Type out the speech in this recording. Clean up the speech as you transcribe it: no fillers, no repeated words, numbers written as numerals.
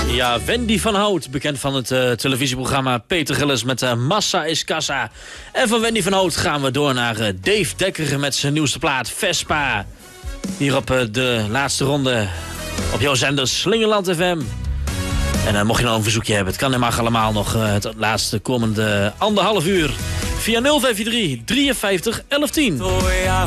Ja, Wendy van Hout, bekend van het televisieprogramma Peter Gillis met Massa is Kassa. En van Wendy van Hout gaan we door naar Dave Dekker met zijn nieuwste plaat Vespa. Hier op de laatste ronde op jouw zender Slingerland FM. En mocht je nou een verzoekje hebben, het kan en mag allemaal nog het laatste komende 1,5 uur. Via 053 53 1110. Door jou